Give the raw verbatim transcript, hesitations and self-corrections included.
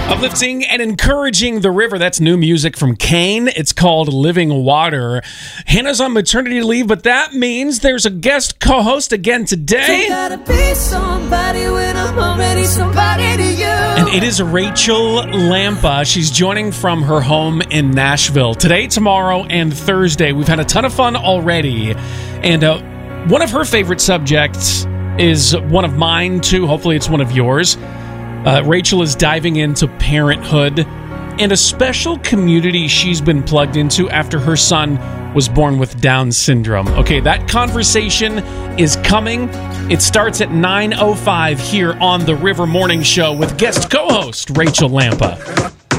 Uplifting and encouraging the river. That's new music from Kane. It's called Living Water. Hannah's on maternity leave, but that means there's a guest co-host again today. Gotta be somebody when I'm already somebody to you. And it is Rachel Lampa. She's joining from her home in Nashville. Today, tomorrow, and Thursday. We've had a ton of fun already. And uh, one of her favorite subjects is one of mine, too. Hopefully it's one of yours. Uh, Rachel is diving into parenthood and a special community she's been plugged into after her son was born with Down syndrome. Okay, that conversation is coming. It starts at nine oh five here on the River Morning Show with guest co-host Rachel Lampa.